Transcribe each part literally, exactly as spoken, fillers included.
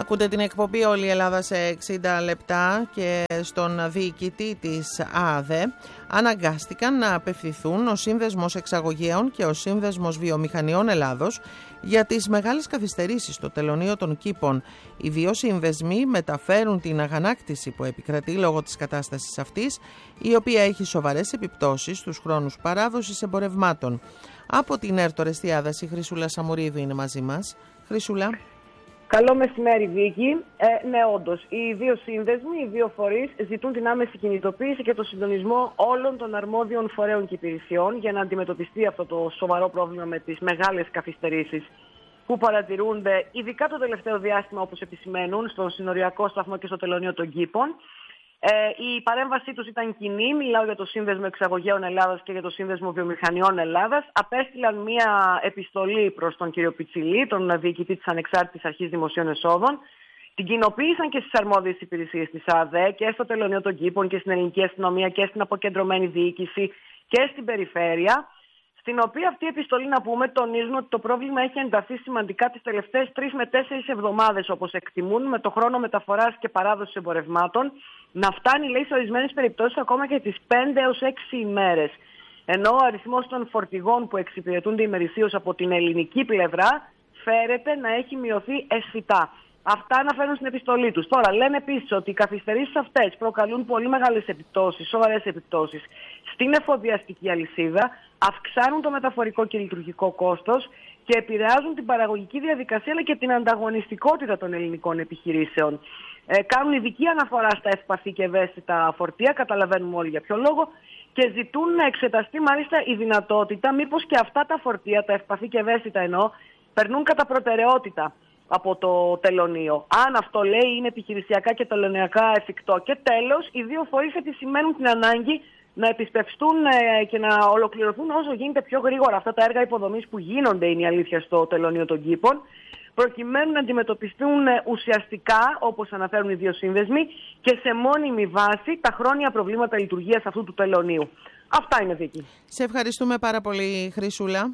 Ακούτε την εκπομπή «Όλη η Ελλάδα σε εξήντα λεπτά» και στον διοικητή της ΑΔΕ αναγκάστηκαν να απευθυνθούν ο Σύνδεσμος Εξαγωγέων και ο Σύνδεσμος Βιομηχανιών Ελλάδος για τις μεγάλες καθυστερήσεις στο τελωνείο των Κήπων. Οι δύο σύνδεσμοι μεταφέρουν την αγανάκτηση που επικρατεί λόγω της κατάστασης αυτής, η οποία έχει σοβαρές επιπτώσεις στους χρόνους παράδοσης εμπορευμάτων. Από την Έρτο Ρεστιάδας η Χρυσούλα Σαμουρίδου είναι μαζί μας. Χρυσούλα. Καλό μεσημέρι, Βίκη. Ε, ναι, όντως, οι δύο σύνδεσμοι, οι δύο φορείς ζητούν την άμεση κινητοποίηση και το συντονισμό όλων των αρμόδιων φορέων και υπηρεσιών για να αντιμετωπιστεί αυτό το σοβαρό πρόβλημα με τις μεγάλες καθυστερήσεις που παρατηρούνται, ειδικά το τελευταίο διάστημα, όπως επισημαίνουν, στον συνοριακό σταθμό και στο τελωνείο των Κήπων. Ε, η παρέμβασή τους ήταν κοινή, μιλάω για το Σύνδεσμο Εξαγωγέων Ελλάδας και για το Σύνδεσμο Βιομηχανιών Ελλάδας. Απέστειλαν μία επιστολή προς τον κύριο Πιτσιλή, τον διοικητή της Ανεξάρτητης Αρχής Δημοσίων Εσόδων. Την κοινοποίησαν και στις αρμόδιες υπηρεσίες της ΑΔΕ και στο τελωνείο των Κήπων και στην ελληνική αστυνομία και στην αποκεντρωμένη διοίκηση και στην περιφέρεια. Στην οποία αυτή η επιστολή, να πούμε, τονίζουν ότι το πρόβλημα έχει ενταθεί σημαντικά τις τελευταίες τρεις με τέσσερις εβδομάδες, όπως εκτιμούν, με το χρόνο μεταφοράς και παράδοσης εμπορευμάτων να φτάνει, λέει, σε ορισμένες περιπτώσεις ακόμα και τις πέντε έως έξι ημέρες. Ενώ ο αριθμός των φορτηγών που εξυπηρετούνται ημερησίως από την ελληνική πλευρά φέρεται να έχει μειωθεί αισθητά. Αυτά αναφέρουν στην επιστολή τους. Τώρα, λένε επίσης ότι οι καθυστερήσεις αυτές προκαλούν πολύ μεγάλες επιπτώσεις, σοβαρές επιπτώσεις στην εφοδιαστική αλυσίδα, αυξάνουν το μεταφορικό και λειτουργικό κόστος και επηρεάζουν την παραγωγική διαδικασία αλλά και την ανταγωνιστικότητα των ελληνικών επιχειρήσεων. Ε, κάνουν ειδική αναφορά στα ευπαθή και ευαίσθητα φορτία, καταλαβαίνουμε όλοι για ποιο λόγο, και ζητούν να εξεταστεί μάλιστα η δυνατότητα μήπως και αυτά τα φορτία, τα ευπαθή και ευαίσθητα εννοώ, περνούν κατά προτεραιότητα από το τελωνείο. Αν αυτό, λέει, είναι επιχειρησιακά και τελωνειακά εφικτό. Και τέλος, οι δύο φορείς επισημαίνουν την ανάγκη να επισπευστούν και να ολοκληρωθούν όσο γίνεται πιο γρήγορα αυτά τα έργα υποδομής που γίνονται, είναι η αλήθεια, στο τελωνείο των Κήπων, προκειμένου να αντιμετωπιστούν ουσιαστικά, όπως αναφέρουν οι δύο σύνδεσμοι, και σε μόνιμη βάση τα χρόνια προβλήματα λειτουργίας αυτού του τελωνείου. Αυτά είναι, Βίκη. Σε ευχαριστούμε πάρα πολύ, Χρυσούλα.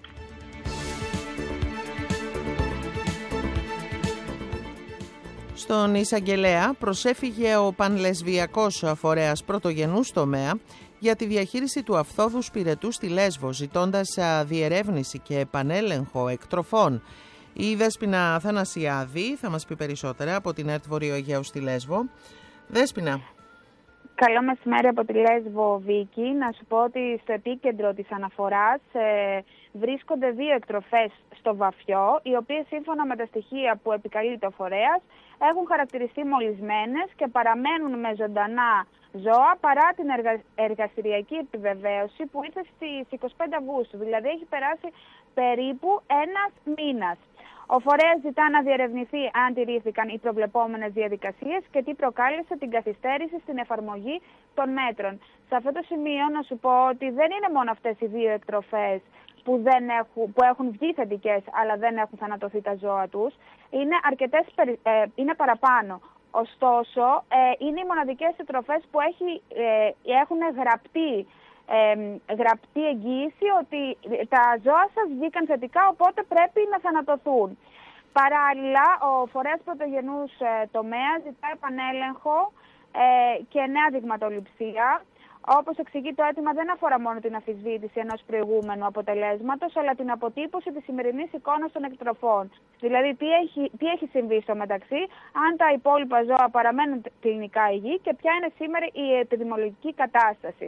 Στον Εισαγγελέα προσέφυγε ο πανλεσβιακός φορέας πρωτογενούς τομέα για τη διαχείριση του αυθόδου σπηρετού στη Λέσβο, ζητώντας διερεύνηση και επανέλεγχο εκτροφών. Η Δέσποινα Θανασιάδη θα μας πει περισσότερα από την ΕΡΤ Βορείου Αιγαίου στη Λέσβο. Δέσποινα. Καλό μεσημέρι από τη Λέσβο, Βίκη. Να σου πω ότι στο επίκεντρο της αναφοράς ε, βρίσκονται δύο εκτροφές στο Βαφιό, οι οποίες σύμφωνα με τα στοιχεία που επικαλείται ο φορέας έχουν χαρακτηριστεί μολυσμένες και παραμένουν με ζωντανά ζώα παρά την εργα... εργαστηριακή επιβεβαίωση που ήρθε στις είκοσι πέντε Αυγούστου, δηλαδή έχει περάσει περίπου ένας μήνας. Ο φορέας ζητά να διερευνηθεί αν τηρήθηκαν οι προβλεπόμενες διαδικασίες και τι προκάλεσε την καθυστέρηση στην εφαρμογή των μέτρων. Σε αυτό το σημείο να σου πω ότι δεν είναι μόνο αυτές οι δύο εκτροφές που, δεν έχουν, που έχουν βγει θετικές αλλά δεν έχουν θανατωθεί τα ζώα τους. Είναι, αρκετές, ε, είναι παραπάνω. Ωστόσο, ε, είναι οι μοναδικές εκτροφές που έχει, ε, έχουν γραπτεί Ε, γραπτή εγγύηση ότι τα ζώα σας βγήκαν θετικά, οπότε πρέπει να θανατωθούν. Παράλληλα, ο φορέας πρωτογενούς ε, τομέα ζητάει επανέλεγχο ε, και νέα δειγματοληψία. Όπως εξηγεί, το αίτημα δεν αφορά μόνο την αμφισβήτηση ενός προηγούμενου αποτελέσματος, αλλά την αποτύπωση της σημερινής εικόνας των εκτροφών. Δηλαδή, τι έχει, τι έχει συμβεί στο μεταξύ, αν τα υπόλοιπα ζώα παραμένουν κλινικά υγιή και ποια είναι σήμερα η επιδημιολογική κατάσταση.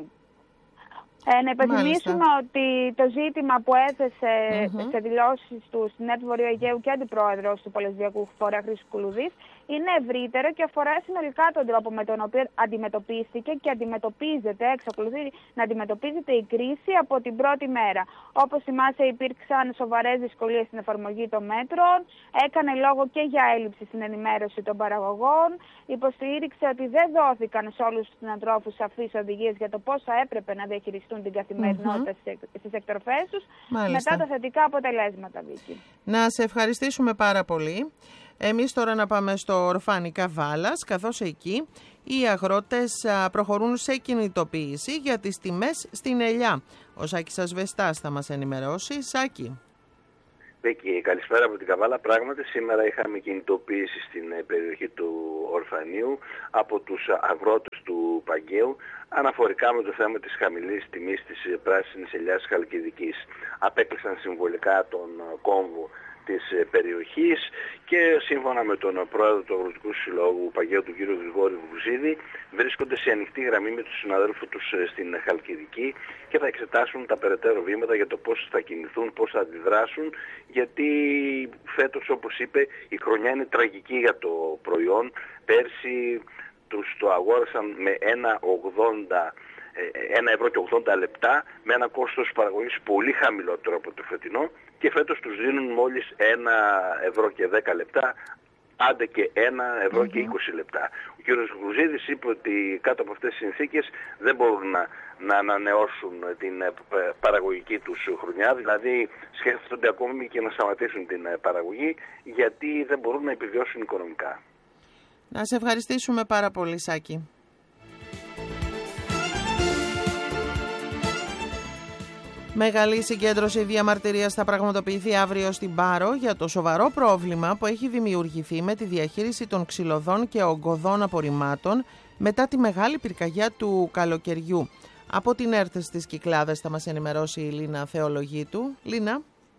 Ε, να υπενθυμίσουμε ότι το ζήτημα που έθεσε mm-hmm. σε δηλώσεις του στην ΕΡΤ Βορείου Αιγαίου και αντιπρόεδρος του Πολεσβιακού Φορέα Χρήστος Κουλουδής είναι ευρύτερο και αφορά συνολικά τον τρόπο με τον οποίο αντιμετωπίστηκε και αντιμετωπίζεται, εξακολουθεί να αντιμετωπίζεται η κρίση από την πρώτη μέρα. Όπως θυμάσαι, υπήρξαν σοβαρές δυσκολίες στην εφαρμογή των μέτρων, έκανε λόγο και για έλλειψη στην ενημέρωση των παραγωγών, υποστήριξε ότι δεν δόθηκαν σε όλους τους κτηνοτρόφους σαφείς οδηγίες για το πώς θα έπρεπε να διαχειριστούν την καθημερινότητα mm-hmm. στις εκτροφές τους, μετά τα θετικά αποτελέσματα, Βίκη. Να σε ευχαριστήσουμε πάρα πολύ. Εμείς τώρα να πάμε στο Ορφάνι Καβάλας, καθώς εκεί οι αγρότες προχωρούν σε κινητοποίηση για τις τιμές στην ελιά. Ο Σάκης Ασβεστάς θα μας ενημερώσει. Σάκη. Βίκη, καλησπέρα από την Καβάλα. Πράγματι σήμερα είχαμε κινητοποίηση στην περιοχή του Ορφανίου από τους αγρότες του Παγκαίου αναφορικά με το θέμα της χαμηλής τιμής της πράσινης ελιάς Χαλκιδικής. Απέκλεισαν συμβολικά τον κόμβο της περιοχής και σύμφωνα με τον πρόεδρο του Αγροτικού Συλλόγου Παγκαίου, του κ. Γρηγόρη Βουζίδη, βρίσκονται σε ανοιχτή γραμμή με τους συναδέλφους τους στην Χαλκιδική και θα εξετάσουν τα περαιτέρω βήματα για το πώς θα κινηθούν, πώς θα αντιδράσουν, γιατί φέτος, όπως είπε, η χρονιά είναι τραγική για το προϊόν. Πέρσι τους το αγόρασαν με ένα ευρώ και ογδόντα λεπτά με ένα κόστος παραγωγής πολύ χαμηλότερο από το φετινό και φέτος τους δίνουν μόλις ένα ευρώ και δέκα λεπτά, άντε και ένα ευρώ mm-hmm. και είκοσι λεπτά. Ο κ. Γουζίδης είπε ότι κάτω από αυτές τις συνθήκες δεν μπορούν να, να ανανεώσουν την παραγωγική τους χρονιά, δηλαδή σκέφτονται ακόμη και να σταματήσουν την παραγωγή γιατί δεν μπορούν να επιβιώσουν οικονομικά. Να σε ευχαριστήσουμε πάρα πολύ, Σάκη. Μεγάλη συγκέντρωση διαμαρτυρίας θα πραγματοποιηθεί αύριο στην Πάρο για το σοβαρό πρόβλημα που έχει δημιουργηθεί με τη διαχείριση των ξυλωδών και ογκωδών απορριμμάτων μετά τη μεγάλη πυρκαγιά του καλοκαιριού. Από την ΕΡΤ στις Κυκλάδες θα μας ενημερώσει η Λίνα Θεολογίτου. Λίνα.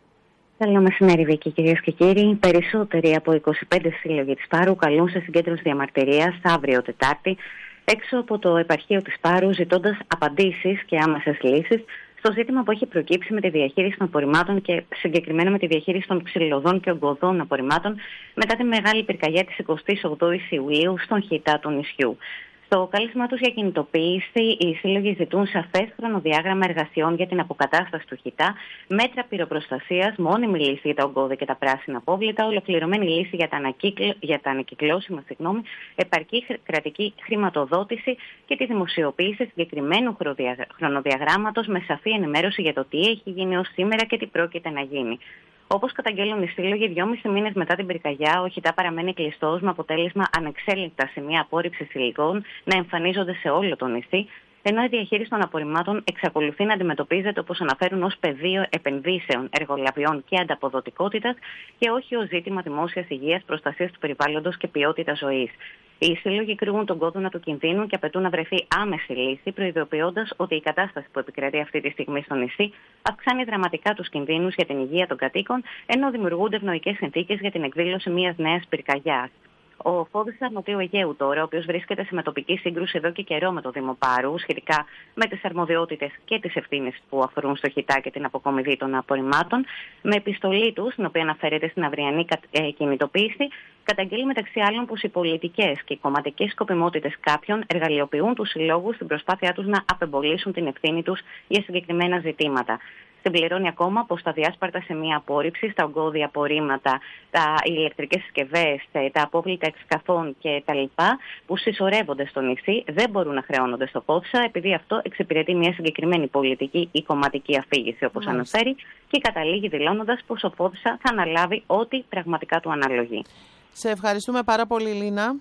Καλό μεσημέρι, Βίκη, κυρίες και κύριοι. Περισσότεροι από είκοσι πέντε σύλλογοι της Πάρου καλούν σε συγκέντρωση διαμαρτυρίας αύριο Τετάρτη έξω από το επαρχείο της Πάρου, ζητώντας απαντήσεις και άμεσες λύσεις στο ζήτημα που έχει προκύψει με τη διαχείριση των απορριμμάτων και συγκεκριμένα με τη διαχείριση των ξυλωδών και ογκωδών απορριμμάτων μετά τη μεγάλη πυρκαγιά της εικοστής ογδόης Ιουλίου στον χιτά του νησιού. Στο κάλεσμά τους για κινητοποίηση, οι σύλλογοι ζητούν σαφές χρονοδιάγραμμα εργασιών για την αποκατάσταση του χιτά, μέτρα πυροπροστασίας, μόνιμη λύση για τα ογκώδη και τα πράσινα απόβλητα, ολοκληρωμένη λύση για τα, ανακύκλω... για τα ανακυκλώσιμα, συγγνώμη, επαρκή κρατική χρηματοδότηση και τη δημοσιοποίηση συγκεκριμένου χρονοδιαγράμματος με σαφή ενημέρωση για το τι έχει γίνει ως σήμερα και τι πρόκειται να γίνει. Όπως καταγγέλνουν οι σύλλογοι, δυόμισι μήνες μετά την πυρκαγιά, ο χιτά παραμένει κλειστός με αποτέλεσμα ανεξέλεγκτα σημεία απόρριψης υλικών να εμφανίζονται σε όλο το νησί, ενώ η διαχείριση των απορριμμάτων εξακολουθεί να αντιμετωπίζεται, όπως αναφέρουν, ως πεδίο επενδύσεων, εργολαβιών και ανταποδοτικότητας και όχι ως ζήτημα δημόσιας υγείας, προστασίας του περιβάλλοντος και ποιότητας ζωής. Οι σύλλογοι κρύβουν τον κόδωνα του κινδύνου και απαιτούν να βρεθεί άμεση λύση, προειδοποιώντας ότι η κατάσταση που επικρατεί αυτή τη στιγμή στο νησί αυξάνει δραματικά τους κινδύνους για την υγεία των κατοίκων, ενώ δημιουργούνται ευνοϊκές συνθήκες για την εκδήλωση μιας νέας πυρκαγιάς. Ο Φώδης Νοτιού Αιγαίου τώρα, ο οποίος βρίσκεται σε μετοπική σύγκρουση εδώ και καιρό με το Δήμο Πάρου, σχετικά με τις αρμοδιότητες και τις ευθύνες που αφορούν στο χιτά και την αποκομιδή των απορριμμάτων, με επιστολή του, στην οποία αναφέρεται στην αυριανή κινητοποίηση, καταγγέλει μεταξύ άλλων πως οι πολιτικές και οι κομματικές σκοπιμότητες κάποιων εργαλειοποιούν τους συλλόγους στην προσπάθειά τους να απεμπολίσουν την ευθύνη τους για συγκεκριμένα ζητήματα. Συμπληρώνει ακόμα πως τα διάσπαρτα σημεία απόρριψης, τα ογκώδια απορρίμματα, τα ηλεκτρικές συσκευές, τα απόβλητα εξκαφών κτλ. Που συσσωρεύονται στο νησί δεν μπορούν να χρεώνονται στο Φόβσα, επειδή αυτό εξυπηρετεί μια συγκεκριμένη πολιτική ή κομματική αφήγηση, όπως αναφέρει, και καταλήγει δηλώνοντας πως ο Φόβσα θα αναλάβει ό,τι πραγματικά του αναλογεί. Σε ευχαριστούμε πάρα πολύ, Λίνα.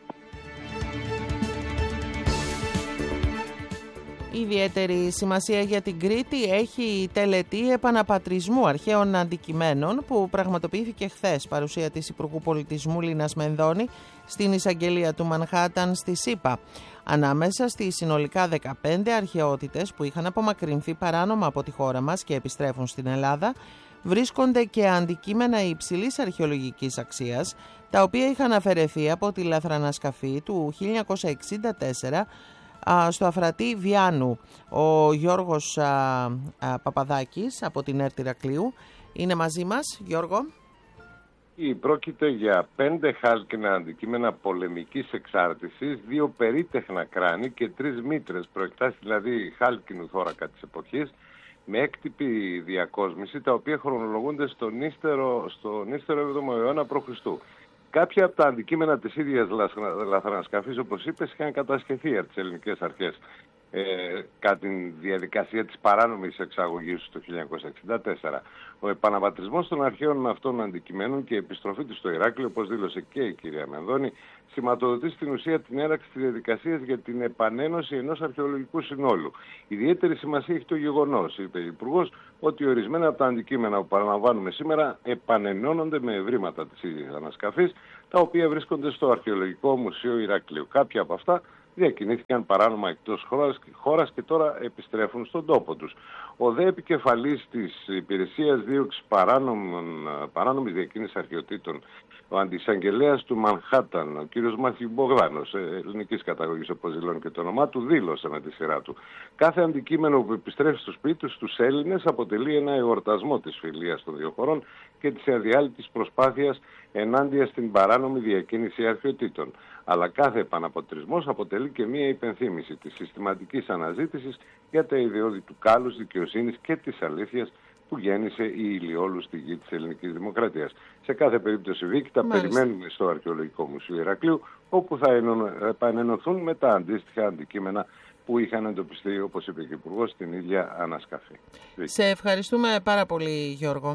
Ιδιαίτερη σημασία για την Κρήτη έχει η τελετή επαναπατρισμού αρχαίων αντικειμένων που πραγματοποιήθηκε χθες, παρουσία της Υπουργού Πολιτισμού Λίνας Μενδώνη στην εισαγγελία του Μανχάταν στη ΣΥΠΑ. Ανάμεσα στις συνολικά δεκαπέντε αρχαιότητες που είχαν απομακρυνθεί παράνομα από τη χώρα μας και επιστρέφουν στην Ελλάδα, βρίσκονται και αντικείμενα υψηλής αρχαιολογικής αξίας, τα οποία είχαν αφαιρεθεί από τη λαθρανασκαφή του χίλια εννιακόσια εξήντα τέσσερα στο Αφρατή Βιάνου. Ο Γιώργος α, α, Παπαδάκης από την ΕΡΤ Ηρακλείου είναι μαζί μας. Γιώργο. Πρόκειται για πέντε χάλκινα αντικείμενα πολεμικής εξάρτησης, δύο περίτεχνα κράνη και τρεις μήτρες, προεκτάσεις δηλαδή χάλκινου θώρακα της εποχής, με έκτυπη διακόσμηση, τα οποία χρονολογούνται στον ύστερο, στον ύστερο έβδομο αιώνα π.Χ. Κάποια από τα αντικείμενα της ίδιας λαθρανασκαφής, όπως είπες, είχαν κατασχεθεί από τις ελληνικές αρχές ε, κατά τη διαδικασία της παράνομης εξαγωγής το χίλια εννιακόσια εξήντα τέσσερα. Ο επαναπατρισμός των αρχαίων αυτών αντικειμένων και η επιστροφή του στο Ηράκλειο, όπως δήλωσε και η κυρία Μενδώνη, σηματοδοτεί στην ουσία την έναρξη της διαδικασίας για την επανένωση ενός αρχαιολογικού συνόλου. Ιδιαίτερη σημασία έχει το γεγονός, είπε η Υπουργός, ότι ορισμένα από τα αντικείμενα που παραλαμβάνουμε σήμερα επανενώνονται με ευρήματα της ίδιας ανασκαφής, τα οποία βρίσκονται στο Αρχαιολογικό Μουσείο Ηρακλείου. Κάποια από αυτά διακινήθηκαν παράνομα εκτός χώρας, χώρας και τώρα επιστρέφουν στον τόπο τους. Ο δε επικεφαλής της Υπηρεσίας Δίωξης Παράνομης Διακίνησης Αρχαιοτήτων, ο αντισαγγελέας του Μανχάταν, ο κύριος Μάθιου Μπογδάνος, ελληνικής καταγωγής όπως δηλώνει και το όνομά του, δήλωσε με τη σειρά του: κάθε αντικείμενο που επιστρέφει στο σπίτι τους στους Έλληνες αποτελεί ένα εορτασμό της φιλίας των δύο χωρών και της αδιάλειτης προσπάθειας ενάντια στην παράνομη διακίνηση αρχαιοτήτων. Αλλά κάθε επαναπατρισμός αποτελεί και μία υπενθύμηση της συστηματικής αναζήτησης για τα ιδεώδη του κάλους, δικαιοσύνης και της αλήθειας που γέννησε η ηλιόλου στη γη της ελληνικής δημοκρατίας. Σε κάθε περίπτωση, Βίκη, τα περιμένουμε στο Αρχαιολογικό Μουσείο Ηρακλείου, όπου θα επανενωθούν με τα αντίστοιχα αντικείμενα που είχαν εντοπιστεί, όπως είπε και ο Υπουργός, στην ίδια ανασκαφή. Σε ευχαριστούμε πάρα πολύ, Γιώργο.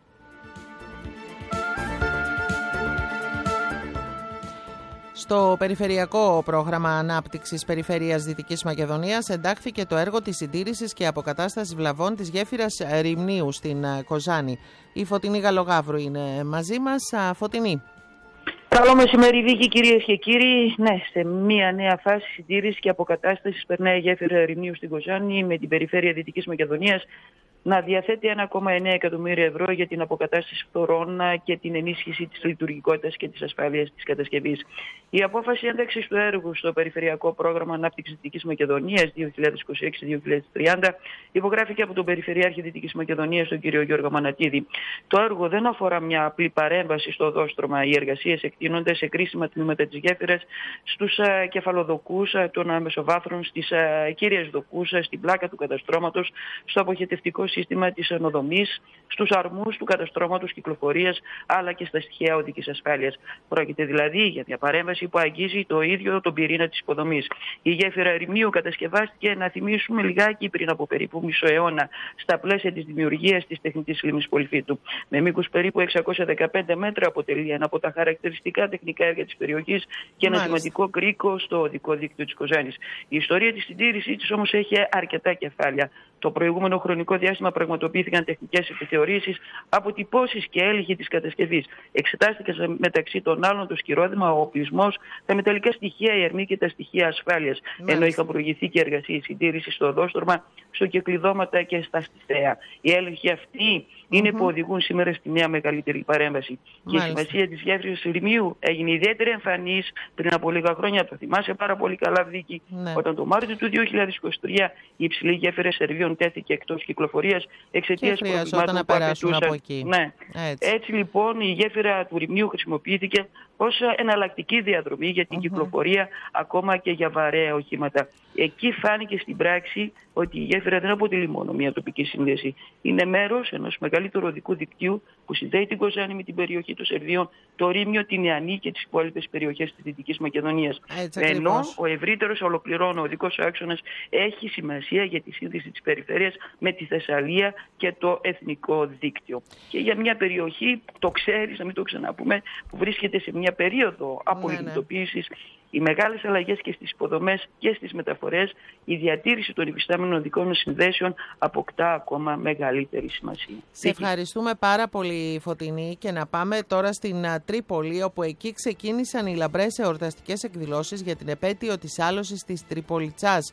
Στο Περιφερειακό Πρόγραμμα Ανάπτυξης Περιφέρειας Δυτικής Μακεδονίας εντάχθηκε το έργο της συντήρησης και αποκατάστασης βλαβών της γέφυρας Ρημνίου στην Κοζάνη. Η Φωτεινή Γαλογαύρου είναι μαζί μας. Φωτεινή. Καλό μεσημέρι, Βίκη, κυρίες και κύριοι. Ναι, σε μια νέα φάση συντήρησης και αποκατάστασης περνάει η γέφυρα Ρημνίου στην Κοζάνη, με την Περιφέρεια Δυτικής Μακεδονίας να διαθέτει ένα κόμμα εννέα εκατομμύρια ευρώ για την αποκατάσταση φθορών και την ενίσχυση της λειτουργικότητας και της ασφάλειας της κατασκευής. Η απόφαση ένταξης του έργου στο Περιφερειακό Πρόγραμμα Ανάπτυξης Δυτικής Μακεδονίας δύο χιλιάδες είκοσι έξι με δύο χιλιάδες τριάντα υπογράφηκε από τον Περιφερειάρχη Δυτικής Μακεδονίας, τον κύριο Γιώργο Μανατίδη. Το έργο δεν αφορά μια απλή παρέμβαση στο οδόστρωμα. Οι εργασίες εκτείνονται σε κρίσιμα τμήματα της γέφυρας, στους κεφαλοδοκούς των μεσοβάθρων, στις κύριες δοκούς, στην πλάκα του καταστρώματος, στο αποχετευτικό σύστημα της ανοδομής, στους αρμούς του καταστρώματος κυκλοφορίας, αλλά και στα στοιχεία οδικής ασφάλειας. Πρόκειται δηλαδή για μια παρέμβαση που αγγίζει το ίδιο τον πυρήνα της υποδομής. Η γέφυρα Ρημνίου κατασκευάστηκε, να θυμίσουμε λιγάκι, πριν από περίπου μισό αιώνα, στα πλαίσια της δημιουργίας της τεχνητής λίμνης Πολυφίτου. Με μήκος περίπου εξακόσια δεκαπέντε μέτρα, αποτελεί ένα από τα χαρακτηριστικά τεχνικά έργα της περιοχής και ένα σημαντικό κρίκο στο οδικό δίκτυο της Κοζάνης. Η ιστορία της συντήρησης της όμως έχει αρκετά κεφάλαια. Το προηγούμενο χρονικό διάστημα πραγματοποιήθηκαν τεχνικές επιθεωρήσεις, αποτυπώσεις και έλεγχοι της κατασκευής. Εξετάστηκε μεταξύ των άλλων το σκυρόδημα, ο οπλισμός, τα μεταλλικά στοιχεία, η αρμή και τα στοιχεία ασφάλειας. Ενώ είχαν προηγηθεί και εργασίες συντήρησης στο οδόστρωμα, στο κεκλειδώματα και στα στιθέα. Οι έλεγχοι αυτοί είναι mm-hmm. που οδηγούν σήμερα στη νέα μεγαλύτερη παρέμβαση. Μάλιστα. Και η σημασία της γέφυρας Ρημνίου έγινε ιδιαίτερα εμφανής πριν από λίγα χρόνια. Το θυμάσαι πάρα πολύ καλά, Βίκη, ναι. όταν το Μάρτιο του δύο χιλιάδες είκοσι τρία η υψηλή γέφυρα Σερβίων τέθηκε εκτός κυκλοφορίας εξαιτίας προβλημάτων που απαιτούσαν. Ναι. Έτσι. Έτσι λοιπόν η γέφυρα του Ρημνίου χρησιμοποιήθηκε ως εναλλακτική διαδρομή για την mm-hmm. κυκλοφορία, ακόμα και για βαρέα οχήματα. Εκεί φάνηκε στην πράξη ότι η γέφυρα δεν αποτελεί μόνο μια τοπική σύνδεση. Είναι μέρος ενός μεγαλύτερου οδικού δικτύου που συνδέει την Κοζάνη με την περιοχή των Σερβίων, το Ρήμιο, την Ιαννή και τις υπόλοιπες περιοχές της Δυτικής Μακεδονίας. Έτσι, Ενώ ακριβώς. ο ευρύτερος ολοκληρώνω οδικός άξονας έχει σημασία για τη σύνδεση της περιφέρειας με τη Θεσσαλία και το εθνικό δίκτυο. Και για μια περιοχή, το ξέρεις, να μην το ξαναπούμε, που βρίσκεται σε μια περίοδο απολιγνητοποίησης, ναι, ναι. οι μεγάλες αλλαγές και στις υποδομές και στις μεταφορές, η διατήρηση των υφιστάμενων οδικών συνδέσεων αποκτά ακόμα μεγαλύτερη σημασία. Σε ευχαριστούμε πάρα πολύ, Φωτεινή, και να πάμε τώρα στην Τρίπολη, όπου εκεί ξεκίνησαν οι λαμπρές εορταστικές εκδηλώσεις για την επέτειο της άλωσης της Τριπολιτσάς.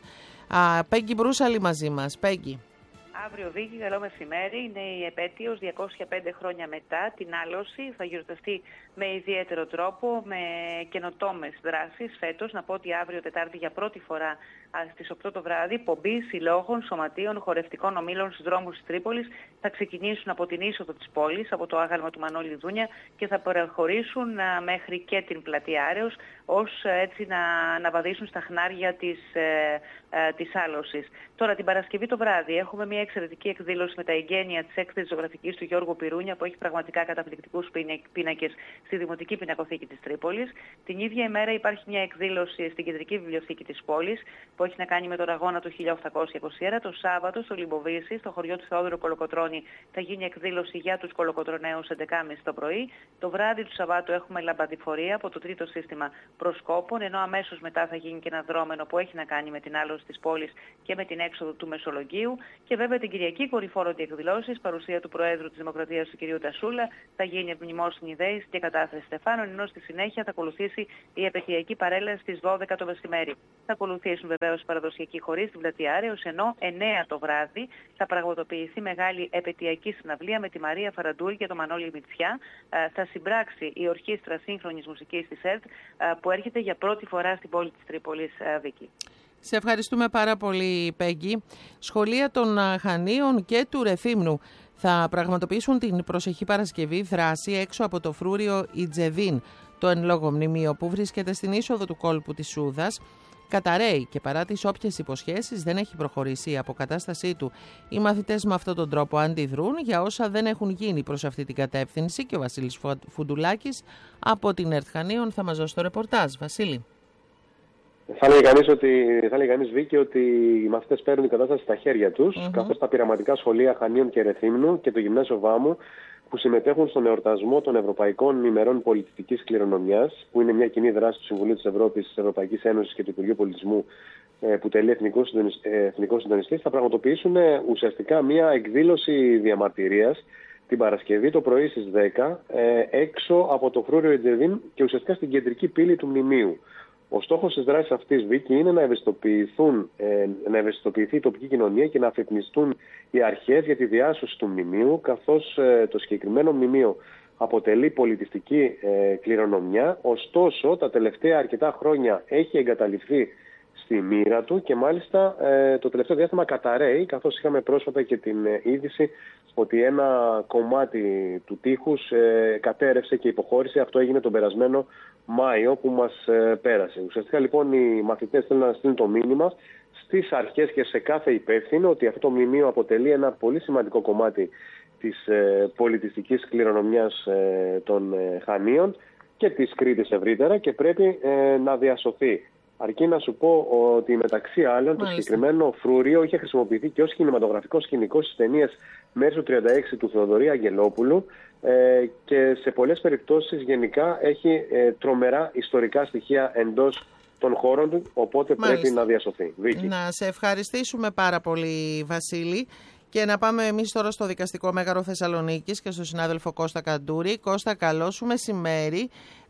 Πέγγι Μπρούσαλη μαζί μας. Πέγγι. Αύριο, Βίκη, καλό μεσημέρι. Είναι η επέτειος διακόσια πέντε χρόνια μετά την άλωση. Θα γιορταστεί με ιδιαίτερο τρόπο, με καινοτόμες δράσεις φέτος. Να πω ότι αύριο Τετάρτη για πρώτη φορά στις οκτώ το βράδυ πομπή συλλόγων, σωματείων, χορευτικών ομίλων στους δρόμους της Τρίπολης θα ξεκινήσουν από την είσοδο της πόλης, από το άγαλμα του Μανώλη Δούνια, και θα προχωρήσουν μέχρι και την πλατεία Άρεως, ως έτσι να, να βαδίσουν στα χνάρια της, ε, ε, της άλωσης. Τώρα την Παρασκευή το βράδυ έχουμε μια εξαιρετική εκδήλωση με τα εγγένεια της έκθεσης ζωγραφικής του Γιώργου Πυρούνια, που έχει πραγματικά καταπληκτικούς πίνακες στη Δημοτική Πινακοθήκη της Τρίπολης. Την ίδια ημέρα υπάρχει μια εκδήλωση στην Κεντρική Βιβλιοθήκη της πόλης, που που έχει να κάνει με τον αγώνα του χίλια οκτακόσια είκοσι ένα. Το Σάββατο στο Λιμποβίση, στο χωριό του Θεόδωρου Κολοκοτρώνη, θα γίνει εκδήλωση για τους κολοκοτρωναίους έντεκα και τριάντα το πρωί. Το βράδυ του Σαββάτου έχουμε λαμπαδιφορία από το τρίτο σύστημα προσκόπων, ενώ αμέσως μετά θα γίνει και ένα δρόμενο που έχει να κάνει με την άλωση της πόλης και με την έξοδο του Μεσολογγίου. Και βέβαια την Κυριακή κορυφόρονται οι εκδηλώσεις, παρουσία του Προέδρου της Δημοκρατίας του κ. Τασούλα, θα γίνει ευμνημόσυνη δέης και κατάθεση στεφάνων, ενώ στη συνέχεια θα ακολουθήσει η επαιτειακή παρέλαση στις δώδεκα το μεσημέρι. Θα ακολουθήσουν βεβαίως οι παραδοσιακοί χοροί στην πλατεία Άρεως, ενώ εννέα το βράδυ θα πραγματοποιηθεί μεγάλη επαιτειακή συναυλία με τη Μαρία Φαραντούρη και τον Μανώλη Μητσιά. Θα συμπράξει η Ορχήστρα Σύγχρονης Μουσικής της ΕΡΤ, που έρχεται για πρώτη φορά στην πόλη της Τρίπολης, Βίκη. Σε ευχαριστούμε πάρα πολύ, Πέγγι. Σχολεία των Χανίων και του Ρεθύμνου θα πραγματοποιήσουν την προσεχή Παρασκευή δράση έξω από το φρούριο Ιτζεδίν. Το εν λόγω μνημείο, που βρίσκεται στην είσοδο του κόλπου της Σούδας, καταραίει και παρά τις όποιες υποσχέσεις δεν έχει προχωρήσει η αποκατάστασή του. Οι μαθητές με αυτόν τον τρόπο αντιδρούν για όσα δεν έχουν γίνει προς αυτή την κατεύθυνση και ο Βασίλης Φουντουλάκης από την ΕΡΤ Χανίων θα μας δώσει το ρεπορτάζ. Βασίλη. Θα λέει κανείς, ότι, θα λέει κανείς Βίκη, ότι οι μαθητές παίρνουν την κατάσταση στα χέρια τους, mm-hmm. καθώς τα πειραματικά σχολεία Χανίων και Ρεθύμνου και το Γυμνάσιο Βάμου, που συμμετέχουν στον εορτασμό των Ευρωπαϊκών ημερών πολιτιστικής κληρονομιάς, που είναι μια κοινή δράση του Συμβουλίου της Ευρώπης, της Ευρωπαϊκής Ένωσης και του Υπουργείου Πολιτισμού, που τελεί εθνικό συντονιστή, θα πραγματοποιήσουν ουσιαστικά μια εκδήλωση διαμαρτυρίας την Παρασκευή το πρωί στις δέκα, έξω από το φρούριο Ιτζεδίν και ουσιαστικά στην κεντρική πύλη του μνημείου. Ο στόχος της δράσης αυτής, Βίκη, είναι να, ευαισθητοποιηθούν, ε, να ευαισθητοποιηθεί η τοπική κοινωνία και να αφυπνιστούν οι αρχές για τη διάσωση του μνημείου, καθώς ε, το συγκεκριμένο μνημείο αποτελεί πολιτιστική ε, κληρονομιά, ωστόσο τα τελευταία αρκετά χρόνια έχει εγκαταλειφθεί στη μοίρα του και μάλιστα ε, το τελευταίο διάστημα καταραίει, καθώς είχαμε πρόσφατα και την ε, είδηση ότι ένα κομμάτι του τείχους ε, κατέρευσε και υποχώρησε. Αυτό έγινε τον περασμένο Μάιο που μας ε, πέρασε. Ουσιαστικά λοιπόν οι μαθητές θέλουν να στείλουν το μήνυμα στις αρχές και σε κάθε υπεύθυνο ότι αυτό το μνημείο αποτελεί ένα πολύ σημαντικό κομμάτι της ε, πολιτιστικής κληρονομιάς ε, των ε, Χανίων και της Κρήτης ευρύτερα και πρέπει ε, να διασωθεί. Αρκεί να σου πω ότι μεταξύ άλλων το συγκεκριμένο φρούριο είχε χρησιμοποιηθεί και ως κινηματογραφικό σκηνικό στις ταινίες Μέρης του τριάντα έξι του Θεοδωρή Αγγελόπουλου ε, και σε πολλές περιπτώσεις γενικά έχει ε, τρομερά ιστορικά στοιχεία εντός των χώρων του, οπότε Μάλιστα. πρέπει να διασωθεί. Βίκη. Να σε ευχαριστήσουμε πάρα πολύ, Βασίλη. Και να πάμε εμείς τώρα στο Δικαστικό Μέγαρο Θεσσαλονίκης και στον συνάδελφο Κώστα Καντούρη. Κώστα, καλό σου μεσημέρι.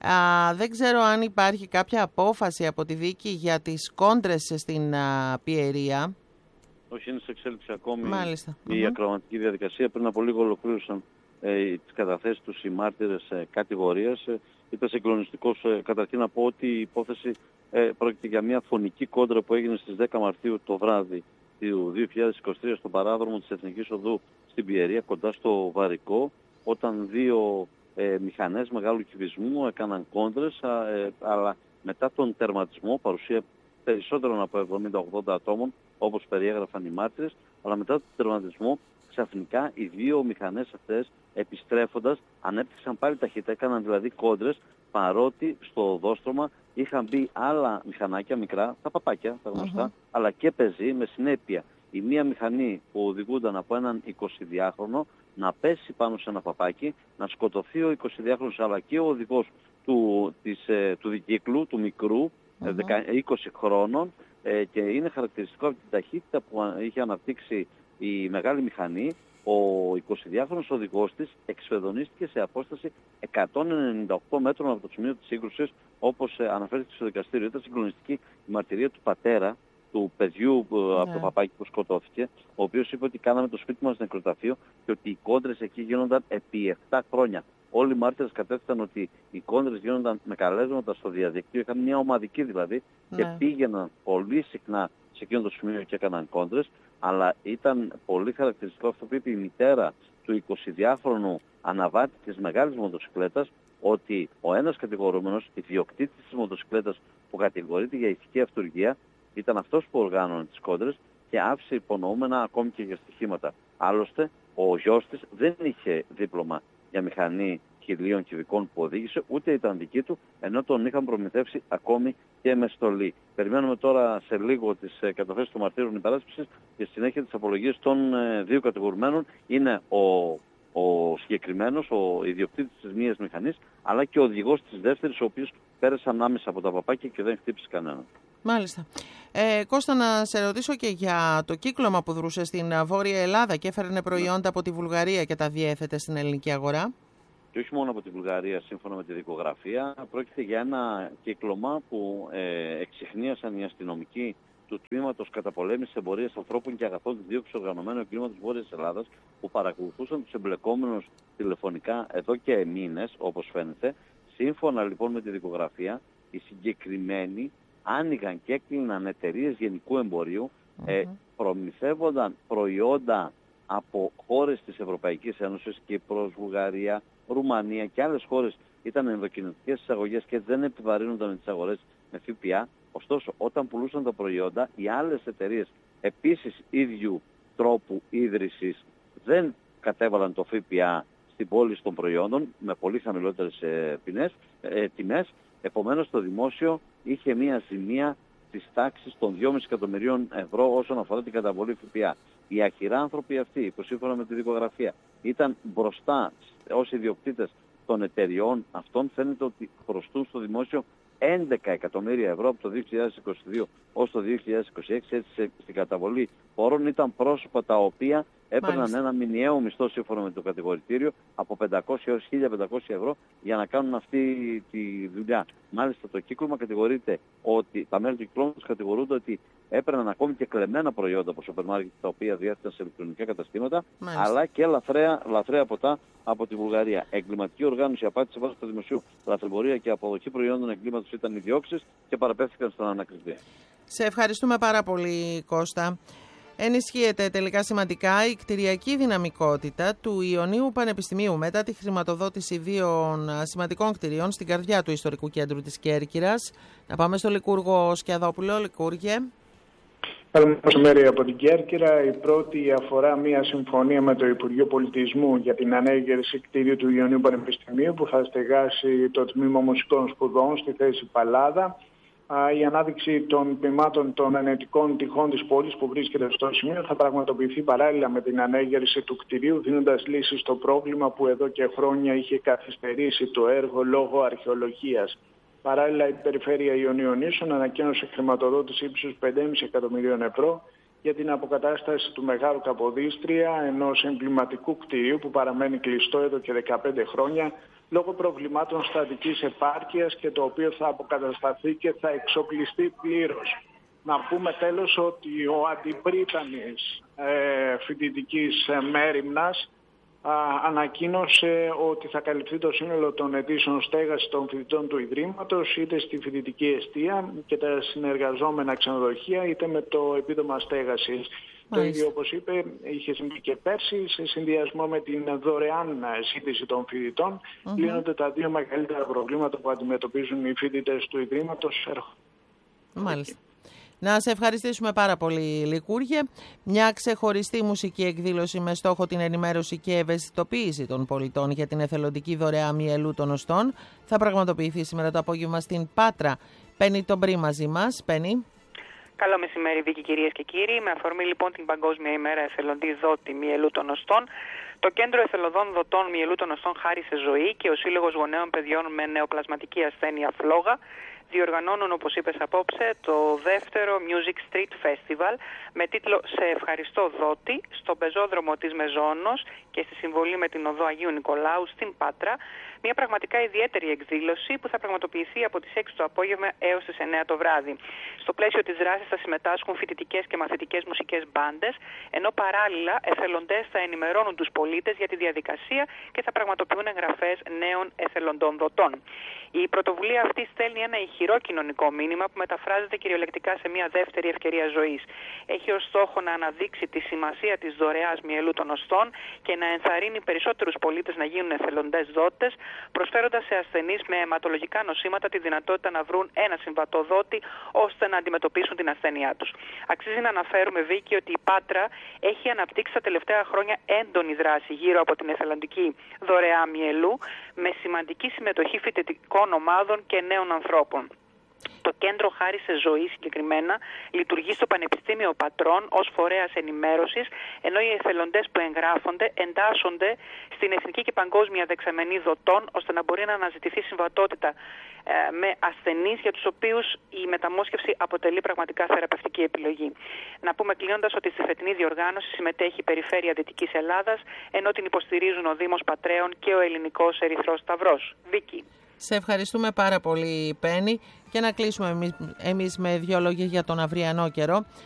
Α, δεν ξέρω αν υπάρχει κάποια απόφαση από τη δίκη για τις κόντρες στην α, Πιερία. Όχι, είναι σε εξέλιξη ακόμη Μάλιστα. η mm-hmm. ακροαματική διαδικασία. Πριν από λίγο ολοκλήρωσαν ε, τις καταθέσεις τους οι μάρτυρες ε, κατηγορίας. Ε, ήταν συγκλονιστικός. Ε, καταρχήν να πω ότι η υπόθεση ε, πρόκειται για μια φωνική κόντρα που έγινε στις δέκα Μαρτίου το βράδυ του δύο χιλιάδες είκοσι τρία στον παράδρομο της Εθνικής Οδού στην Πιερία, κοντά στο Βαρικό, όταν δύο ε, μηχανές μεγάλου κυβισμού έκαναν κόντρες, ε, αλλά μετά τον τερματισμό, παρουσία περισσότερων από εβδομήντα με ογδόντα ατόμων, όπως περιέγραφαν οι μάρτυρες, αλλά μετά τον τερματισμό ξαφνικά οι δύο μηχανές αυτές επιστρέφοντας ανέπτυξαν πάλι ταχύτητα, έκαναν δηλαδή κόντρες, παρότι στο οδόστρωμα είχαν μπει άλλα μηχανάκια μικρά, τα παπάκια, τα γνωστά, uh-huh. αλλά και πεζοί, με συνέπεια η μία μηχανή που οδηγούνταν από έναν εικοσιδυάχρονο να πέσει πάνω σε ένα παπάκι, να σκοτωθεί ο εικοσιδυάχρονος αλλά και ο οδηγός του, της, ε, του δικύκλου, του μικρού, uh-huh. είκοσι χρόνων, ε, και είναι χαρακτηριστικό από την ταχύτητα που είχε αναπτύξει η μεγάλη μηχανή. Ο εικοσιδυάχρονος οδηγός της εξφεδονίστηκε σε απόσταση εκατόν ενενήντα οκτώ μέτρων από το σημείο της σύγκρουσης, όπως αναφέρθηκε στο δικαστήριο. Ήταν συγκλονιστική η μαρτυρία του πατέρα του παιδιού yeah. από το παπάκι που σκοτώθηκε, ο οποίος είπε ότι κάναμε το σπίτι μας νεκροταφείο και ότι οι κόντρες εκεί γίνονταν επί επτά χρόνια. Όλοι οι μάρτυρες κατέθεσαν ότι οι κόντρες γίνονταν με καλέσματα στο διαδίκτυο, είχαν μια ομαδική δηλαδή yeah. και πήγαιναν πολύ συχνά σε εκείνο το σημείο και έκαναν κόντρες. Αλλά ήταν πολύ χαρακτηριστικό αυτό που είπε η μητέρα του εικοσιδυάχρονου αναβάτη της μεγάλης μοτοσυκλέτας, ότι ο ένας κατηγορούμενος, ιδιοκτήτης της μοτοσυκλέτας που κατηγορείται για ηθική αυτουργία, ήταν αυτός που οργάνωνε τις κόντρες και άφησε υπονοούμενα ακόμη και για στοιχήματα. Άλλωστε, ο γιος της δεν είχε δίπλωμα για μηχανή χιλίων κυβικών που οδήγησε, ούτε ήταν δική του, ενώ τον είχαν προμηθεύσει ακόμη και με στολή. Περιμένουμε τώρα σε λίγο τις ε, καταθέσεις των μαρτύρων υπεράσπισης και συνέχεια τις απολογίες των ε, δύο κατηγορουμένων. Είναι ο, ο συγκεκριμένος, ο ιδιοκτήτης της μίας μηχανής, αλλά και ο οδηγός της δεύτερης, ο οποίος πέρασε ανάμεσα από τα παπάκια και δεν χτύπησε κανέναν. Μάλιστα. Ε, Κώστα, να σε ρωτήσω και για το κύκλωμα που δρούσε στην Βόρεια Ελλάδα και έφερνε προϊόντα από τη Βουλγαρία και τα διέθετε στην ελληνική αγορά. Και όχι μόνο από τη Βουλγαρία, σύμφωνα με τη δικογραφία, πρόκειται για ένα κύκλωμα που ε, εξιχνίασαν οι αστυνομικοί του Τμήματος Καταπολέμησης Εμπορίας Ανθρώπων και Αγαθών της Δίωξης Οργανωμένου Εγκλήματος Βόρειας Ελλάδας, που παρακολουθούσαν τους εμπλεκόμενους τηλεφωνικά εδώ και μήνες, όπως φαίνεται. Σύμφωνα λοιπόν με τη δικογραφία, οι συγκεκριμένοι άνοιγαν και έκλειναν εταιρείες γενικού εμπορίου, mm-hmm. ε, προμηθεύονταν προϊόντα από χώρες της Ευρωπαϊκής Ένωσης και προς Βουλγαρία, Ρουμανία και άλλες χώρες. Ήταν ενδοκινοτικές εισαγωγές και δεν επιβαρύνονταν τις αγορές με ΦΠΑ. Ωστόσο, όταν πουλούσαν τα προϊόντα, οι άλλες εταιρείες επίσης ίδιου τρόπου ίδρυσης δεν κατέβαλαν το ΦΠΑ στην πώληση των προϊόντων με πολύ χαμηλότερες ε, ποινές, ε, τιμές. Επομένως, το δημόσιο είχε μία ζημία της τάξης των δυόμισι εκατομμυρίων ευρώ όσον αφορά την καταβολή ΦΠΑ. Οι αχυράνθρωποι αυτοί, που σύμφωνα με τη δικογραφία ήταν μπροστά ως ιδιοκτήτες των εταιριών αυτών, φαίνεται ότι χρωστούν στο δημόσιο έντεκα εκατομμύρια ευρώ από το δύο χιλιάδες είκοσι δύο ως το δύο χιλιάδες είκοσι έξι. Έτσι, στην καταβολή φόρων ήταν πρόσωπα τα οποία έπαιρναν Μάλιστα. ένα μηνιαίο μισθό σύμφωνα με το κατηγορητήριο από πεντακόσια έως χίλια πεντακόσια ευρώ για να κάνουν αυτή τη δουλειά. Μάλιστα, το κύκλωμα κατηγορείται ότι, τα μέλη του κυκλώματος κατηγορούνται ότι έπαιρναν ακόμη και κλεμμένα προϊόντα από σούπερ μάρκετ τα οποία διέθεταν σε ηλεκτρονικά καταστήματα, Μάλιστα. αλλά και λαθρέα, λαθρέα ποτά από τη Βουλγαρία. Εγκληματική οργάνωση, απάτη σε βάρος του δημοσίου, λαθρεμπορία και αποδοχή προϊόντων εγκλήματος ήταν οι διώξεις και παραπέμφθηκαν στον ανακριτή. Σε ευχαριστούμε πάρα πολύ, Κώστα. Ενισχύεται τελικά σημαντικά η κτηριακή δυναμικότητα του Ιωνίου Πανεπιστημίου μετά τη χρηματοδότηση δύο σημαντικών κτηρίων στην καρδιά του ιστορικού κέντρου της Κέρκυρας. Να πάμε στο Λικούργο Σκιαδόπουλο. Λικούργε. Καλημέρα από την Κέρκυρα. Η πρώτη αφορά μια συμφωνία με το Υπουργείο Πολιτισμού για την ανέγερση κτίριου του Ιωνίου Πανεπιστημίου που θα στεγάσει το Τμήμα Μουσικών Σπουδών στη θέση Παλάδα. Η ανάδειξη των τμήματων των ενετικών τυχών της πόλης που βρίσκεται στο σημείο θα πραγματοποιηθεί παράλληλα με την ανέγερση του κτηρίου, δίνοντας λύση στο πρόβλημα που εδώ και χρόνια είχε καθυστερήσει το έργο λόγω αρχαιολογίας. Παράλληλα, η Περιφέρεια Ιωνίων Νήσων ανακοίνωσε χρηματοδότηση ύψους πέντε κόμμα πέντε εκατομμυρίων ευρώ για την αποκατάσταση του Μεγάλου Καποδίστρια, ενός εμβληματικού κτηρίου που παραμένει κλειστό εδώ και δεκαπέντε χρόνια λόγω προβλημάτων στατικής επάρκειας και το οποίο θα αποκατασταθεί και θα εξοπλιστεί πλήρως. Να πούμε τέλος ότι ο αντιπρίτανης ε, φοιτητικής ε, μέριμνας α, ανακοίνωσε ότι θα καλυφθεί το σύνολο των αιτήσεων στέγασης των φοιτητών του Ιδρύματος είτε στη φοιτητική εστία και τα συνεργαζόμενα ξενοδοχεία είτε με το επίδομα στέγασης. Το ίδιο, όπως είπε, είχε συμβεί και πέρσι σε συνδυασμό με την δωρεάν σύντηση των φοιτητών. Mm-hmm. Λύνονται τα δύο μεγαλύτερα προβλήματα που αντιμετωπίζουν οι φοιτητές του Ιδρύματος. Μάλιστα. Να σε ευχαριστήσουμε πάρα πολύ, Λικούργε. Μια ξεχωριστή μουσική εκδήλωση με στόχο την ενημέρωση και ευαισθητοποίηση των πολιτών για την εθελοντική δωρεά μυελού των οστών θα πραγματοποιηθεί σήμερα το απόγευμα στην Πάτρα. Πέννη Τομπρή μαζί μας. Πέννη. Καλό μεσημέρι, Βίκη, κυρίες και κύριοι. Με αφορμή λοιπόν την Παγκόσμια ημέρα εθελοντή δότη μυελού των οστών, το Κέντρο Εθελοντών Δοτών Μυελού των Οστών Χάρισε Ζωή και ο Σύλλογος Γονέων Παιδιών με Νεοπλασματική Ασθένεια Φλόγα διοργανώνουν, όπως είπες απόψε, το δεύτερο Music Street Festival με τίτλο «Σε ευχαριστώ δότη» στον πεζόδρομο της Μεζόνος και στη συμβολή με την οδό Αγίου Νικολάου στην Πάτρα. Μια πραγματικά ιδιαίτερη εκδήλωση που θα πραγματοποιηθεί από τις έξι το απόγευμα έως τις εννέα το βράδυ. Στο πλαίσιο της δράσης θα συμμετάσχουν φοιτητικές και μαθητικές μουσικές μπάντες, ενώ παράλληλα εθελοντές θα ενημερώνουν τους πολίτες για τη διαδικασία και θα πραγματοποιούν εγγραφές νέων εθελοντών δοτών. Η πρωτοβουλία αυτή στέλνει ένα ηχηρό ισχυρό κοινωνικό μήνυμα που μεταφράζεται κυριολεκτικά σε μια δεύτερη ευκαιρία ζωής. Έχει ως στόχο να αναδείξει τη σημασία της δωρεάς μυελού των οστών και να ενθαρρύνει περισσότερους πολίτες να γίνουν εθελοντές δότες, προσφέροντας σε ασθενείς με αιματολογικά νοσήματα τη δυνατότητα να βρουν ένα συμβατό δότη ώστε να αντιμετωπίσουν την ασθένειά τους. Αξίζει να αναφέρουμε, Βίκη, ότι η Πάτρα έχει αναπτύξει τα τελευταία χρόνια έντονη δράση γύρω από την εθελοντική δωρεά μυελού, με σημαντική συμμετοχή φοιτητικών ομάδων και νέων ανθρώπων. Το κέντρο Χάρισε Ζωή συγκεκριμένα λειτουργεί στο Πανεπιστήμιο Πατρών ως φορέας ενημέρωσης, ενώ οι εθελοντές που εγγράφονται εντάσσονται στην εθνική και παγκόσμια δεξαμενή δοτών, ώστε να μπορεί να αναζητηθεί συμβατότητα ε, με ασθενείς για τους οποίους η μεταμόσχευση αποτελεί πραγματικά θεραπευτική επιλογή. Να πούμε κλείνοντας ότι στη φετινή διοργάνωση συμμετέχει η Περιφέρεια Δυτικής Ελλάδας, ενώ την υποστηρίζουν ο Δήμος Πατρέων και ο Ελληνικός Ερυθρός Σταυρός. Βίκη. Σε ευχαριστούμε πάρα πολύ, Πέννη, και να κλείσουμε εμείς με δύο λόγια για τον αυριανό καιρό.